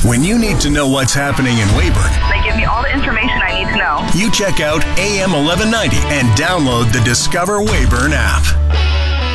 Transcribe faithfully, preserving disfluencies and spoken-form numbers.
When you need to know what's happening in Weyburn, They give me all the information I need to know. you check out A M eleven ninety and download the Discover Weyburn app.